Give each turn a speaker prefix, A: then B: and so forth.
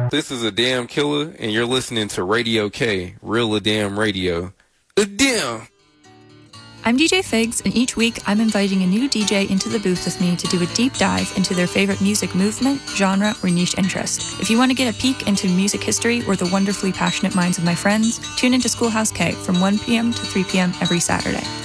A: This is a damn killer, and you're listening to Radio K, Real A Damn Radio. A damn!
B: I'm DJ Figs, and each week I'm inviting a new DJ into the booth with me to do a deep dive into their favorite music movement, genre, or niche interest. If you want to get a peek into music history or the wonderfully passionate minds of my friends, tune into Schoolhouse K from 1 p.m. to 3 p.m. every Saturday.